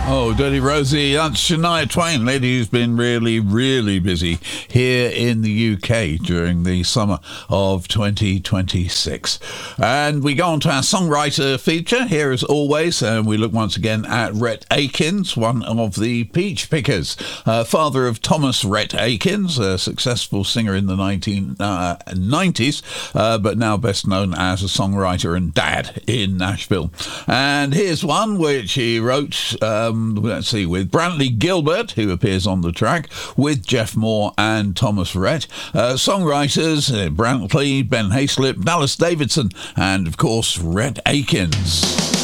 Oh, Dirty Rosie, that's Shania Twain, lady who's been really, really busy here in the UK during the summer of 2026. And we go on to our songwriter feature here as always, and we look once again at Rhett Akins, one of the Peach Pickers, father of Thomas Rhett Akins, a successful singer in the 1990s, but now best known as a songwriter and dad in Nashville. And here's one which he wrote, with Brantley Gilbert, who appears on the track, with Jeff Moore and Thomas Rhett. Songwriters, Brantley, Ben Hayslip, Dallas Davidson, and of course, Rhett Akins.